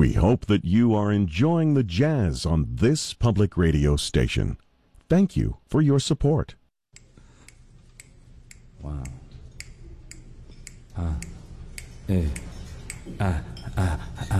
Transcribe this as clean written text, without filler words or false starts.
We hope that you are enjoying the jazz on this public radio station. Thank you for your support. Wow. Ah. Eh. Ah. Ah.